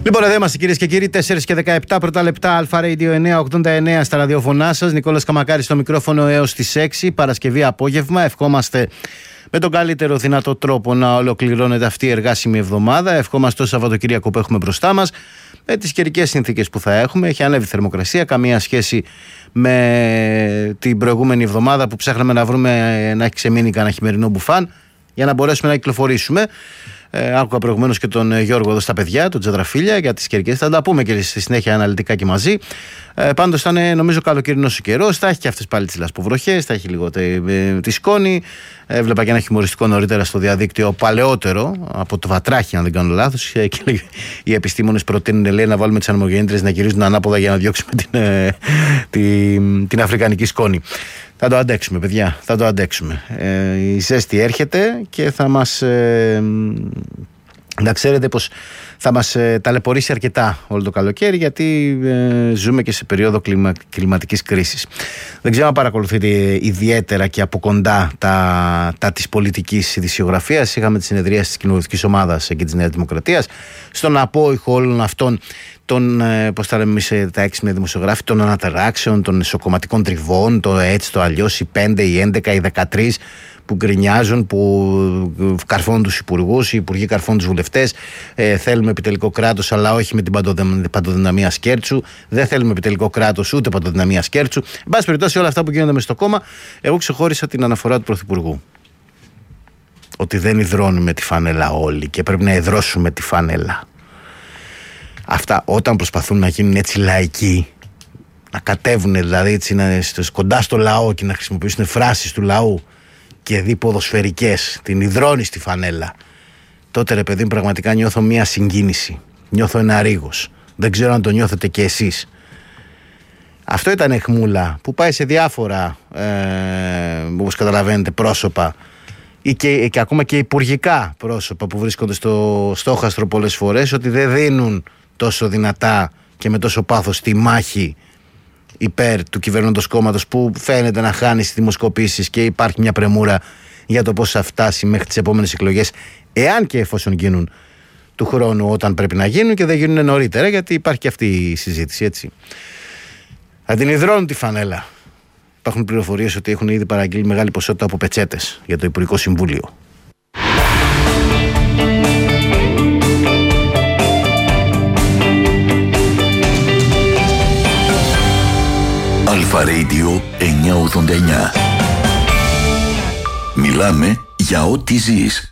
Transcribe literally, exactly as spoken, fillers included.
Λοιπόν, εδώ είμαστε κυρίες και κύριοι, τέσσερα και δεκαεπτά πρώτα λεπτά, Αλφα Radio εννιακόσια ογδόντα εννέα στα ραδιοφωνά σας. Νικόλας Καμακάρης στο μικρόφωνο έως τις έξι, Παρασκευή απόγευμα. Ευχόμαστε με τον καλύτερο δυνατό τρόπο να ολοκληρώνεται αυτή η εργάσιμη εβδομάδα. Ευχόμαστε το Σαββατοκύριακο που έχουμε μπροστά μας, με τις καιρικές συνθήκες που θα έχουμε. Έχει ανέβει θερμοκρασία, καμία σχέση με την προηγούμενη εβδομάδα που ψάχναμε να βρούμε να έχει ξεμείνει κανένα χειμερινό μπουφάν για να μπορέσουμε να κυκλοφορήσουμε. Ε, άκουγα προηγουμένως και τον Γιώργο εδώ στα παιδιά, τον Τζατραφίλια, για τις καιρικές. Θα τα πούμε και στη συνέχεια αναλυτικά και μαζί. Ε, πάντως θα είναι νομίζω καλοκαιρινός ο καιρός. Θα έχει και αυτές πάλι τις λασποβροχές, θα έχει λίγο τη, τη σκόνη. Ε, βλέπα και ένα χιουμοριστικό νωρίτερα στο διαδίκτυο, παλαιότερο, από το Βατράχι, αν δεν κάνω λάθος. Ε, και οι επιστήμονες προτείνουν, λέει, να βάλουμε τις ανεμογεννήτριες να γυρίζουν ανάποδα για να διώξουμε την, ε, την, την αφρικανική σκόνη. Θα το αντέξουμε, παιδιά, θα το αντέξουμε. Ε, η ζέστη έρχεται και θα μας... Ε, να ξέρετε πως θα μας ε, ταλαιπωρήσει αρκετά όλο το καλοκαίρι, γιατί ε, ζούμε και σε περίοδο κλιμα, κλιματικής κρίσης. Δεν ξέρω αν παρακολουθείτε ιδιαίτερα και από κοντά τα, τα της πολιτικής ειδησιογραφίας. Είχαμε τη συνεδρία της κοινοβουλευτικής ομάδας και της Νέας Δημοκρατίας. Στον απόϊχο όλων αυτών των, ε, πώς τα λέμε εμείς τα έξυπνα δημοσιογράφοι, των ανατεράξεων, των ισοκομματικών τριβών, το έτσι, το αλλιώς, οι πέντε, οι έντεκα, οι δεκατρείς, που γκρινιάζουν, που καρφώνουν τους υπουργούς, οι υπουργοί καρφώνουν τους βουλευτές. Ε, θέλουμε επιτελικό κράτος, αλλά όχι με την παντοδυναμία Σκέρτσου. Δεν θέλουμε επιτελικό κράτος, ούτε παντοδυναμία Σκέρτσου. Εν πάση περιπτώσει, όλα αυτά που γίνονται μες στο κόμμα, εγώ ξεχώρισα την αναφορά του Πρωθυπουργού. Ότι δεν υδρώνουμε τη φανέλα όλοι και πρέπει να υδρώσουμε τη φανέλα. Αυτά όταν προσπαθούν να γίνουν έτσι λαϊκοί, να κατέβουν δηλαδή έτσι, να, κοντά στο λαό και να χρησιμοποιήσουν φράσεις του λαού και δει ποδοσφαιρικές, την υδρώνει στη φανέλα, τότε ρε παιδί, πραγματικά νιώθω μια συγκίνηση, νιώθω ένα ρίγος. Δεν ξέρω αν το νιώθετε και εσείς. Αυτό ήταν αιχμούλα που πάει σε διάφορα ε, όπως καταλαβαίνετε πρόσωπα ή και, και ακόμα και υπουργικά πρόσωπα που βρίσκονται στο στόχαστρο πολλές φορές, ότι δεν δίνουν τόσο δυνατά και με τόσο πάθος τη μάχη υπέρ του κυβερνώντος κόμματος, που φαίνεται να χάνει στις δημοσκοπήσεις και υπάρχει μια πρεμούρα για το πώς θα φτάσει μέχρι τις επόμενες εκλογές, εάν και εφόσον γίνουν του χρόνου, όταν πρέπει να γίνουν, και δεν γίνουν νωρίτερα, γιατί υπάρχει και αυτή η συζήτηση, έτσι. Θα την υδρώνουν τη φανέλα. Υπάρχουν πληροφορίες ότι έχουν ήδη παραγγείλει μεγάλη ποσότητα από πετσέτες για το Υπουργικό Συμβούλιο. Αλφα Radio εννιακόσια ογδόντα εννέα. Μιλάμε για ό,τι ζεις.